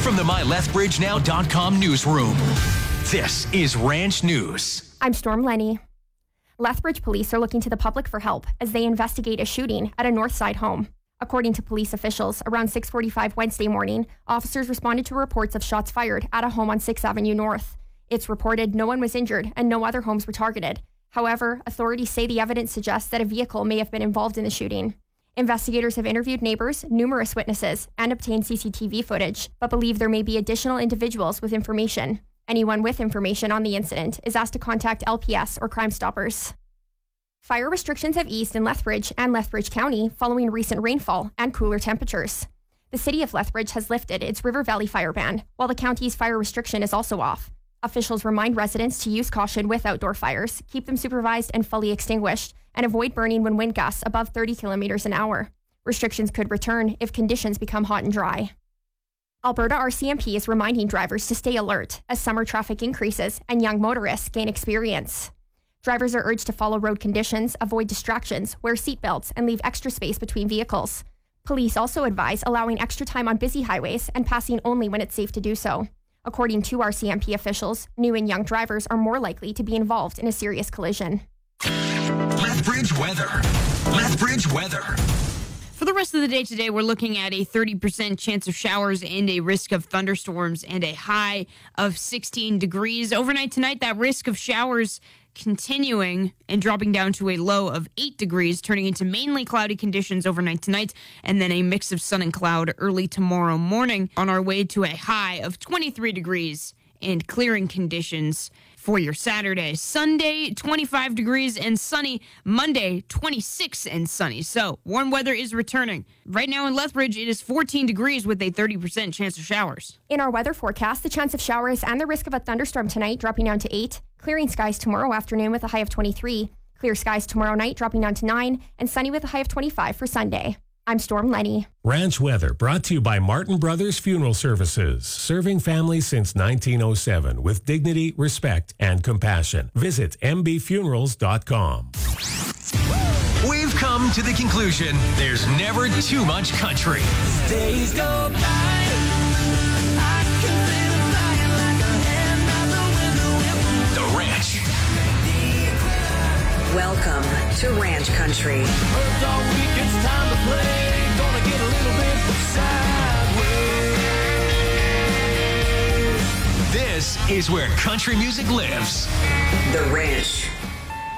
from the MyLethBridgeNow.com newsroom. This is Ranch News. I'm Storm Lenny. Lethbridge police are looking to the public for help as they investigate a shooting at a Northside home. According to police officials, around 6:45 Wednesday morning, officers responded to reports of shots fired at a home on 6th Avenue North. It's reported no one was injured and no other homes were targeted. However, authorities say the evidence suggests that a vehicle may have been involved in the shooting. Investigators have interviewed neighbors, numerous witnesses, and obtained CCTV footage, but believe there may be additional individuals with information. Anyone with information on the incident is asked to contact LPS or Crime Stoppers. Fire restrictions have eased in Lethbridge and Lethbridge County following recent rainfall and cooler temperatures. The city of Lethbridge has lifted its River Valley fire ban, while the county's fire restriction is also off. Officials remind residents to use caution with outdoor fires, keep them supervised and fully extinguished, and avoid burning when wind gusts above 30 kilometers an hour. Restrictions could return if conditions become hot and dry. Alberta RCMP is reminding drivers to stay alert as summer traffic increases and young motorists gain experience. Drivers are urged to follow road conditions, avoid distractions, wear seatbelts, and leave extra space between vehicles. Police also advise allowing extra time on busy highways and passing only when it's safe to do so. According to RCMP officials, new and young drivers are more likely to be involved in a serious collision. Lethbridge weather. Lethbridge weather. For the rest of the day today, we're looking at a 30% chance of showers and a risk of thunderstorms and a high of 16 degrees. Overnight tonight, that risk of showers continuing and dropping down to a low of 8 degrees, turning into mainly cloudy conditions overnight tonight, and then a mix of sun and cloud early tomorrow morning on our way to a high of 23 degrees and clearing conditions for your Saturday. Sunday, 25 degrees and sunny. Monday, 26 and sunny. So warm weather is returning. Right now in Lethbridge, it is 14 degrees with a 30% chance of showers. In our weather forecast, the chance of showers and the risk of a thunderstorm tonight dropping down to 8. Clearing skies tomorrow afternoon with a high of 23. Clear skies tomorrow night dropping down to 9. And sunny with a high of 25 for Sunday. I'm Storm Lenny. Ranch weather brought to you by Martin Brothers Funeral Services, serving families since 1907 with dignity, respect, and compassion. Visit mbfunerals.com. We've come to the conclusion there's never too much country. Days go by. I can feel it flying like a hand out the window. The Ranch. Welcome to Ranch Country. First all week, it's time to play. Gonna get a little bit sideways. This is where country music lives. The Ranch.